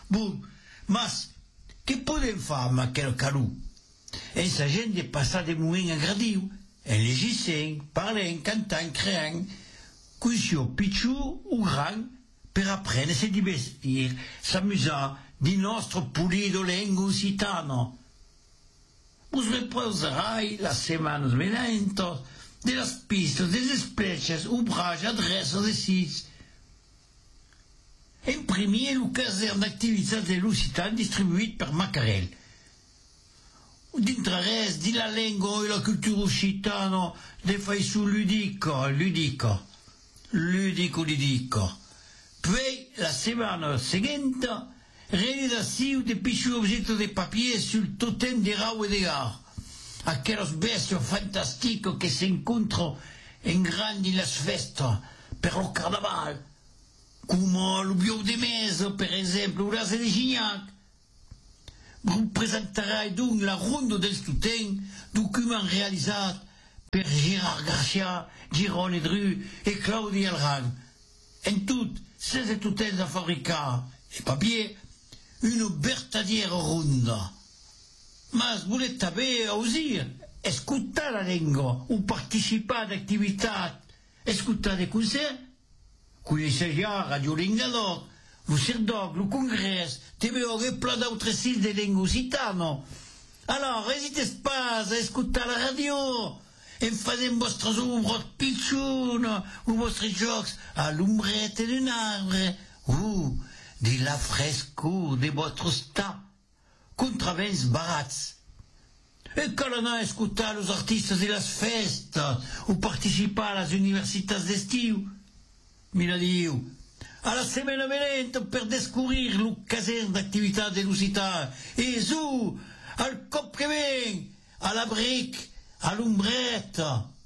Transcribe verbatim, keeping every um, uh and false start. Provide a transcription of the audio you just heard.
Bon, mas, que podem fer amb aquell calor? Esa gent de passar de moment agradiu, elegissent, parlent, cantant, creant, cuixó pitjor o gran, per aprendre a se divertir, s'amusar di nostro pulido lengua occitano. Us reposerai las semanas venentos de las pistas, des esplechas, ubrage, adreços de sis. Imprimir el casern d'activitats de l'Occitan distribuït per Macarel. D'interès di la lengua e la cultura occitana de faisu ludica, ludica, ludico, ludica. Poi, la setmana seguente, realizzazione di piccoli oggetti di papier sul totem di rau e di gar. Aquellos bestios fantastici che si incontrano in grandi las festas per lo carnaval, come lo bio di mese, per esempio, o l'ase di Gignac. Presenterai donc la ronda del totem, document realizzato per Gérard Garcia, Girone Dru e Claudia Alran. En tutto, seize totems da fabbricar e papier, una vertadiera ronda. Mas volete també ausir, escoltar la lengua, o participar d'activitat, escoltar de concert, conèixer ja Radio Lingador, lo Cirdoc, lo Congrés, T V O e pla d'altres sis de lengua occitana. Alors, n'hésitez pas a escoltar la radio, en fazent vostres obres pitxones, o vostres jocs a l'ombreta d'un arbre, ou de la frescor de votre sta, contra vents barats. E cal anar a escoltar los artistes de las festas, o participar a las universitats d'estiu. Mira diu, a la setmana venenta per descobrir lo casern d'activitat de l'Occitan, e zu, al cop que ven, a la bric, a l'ombreta.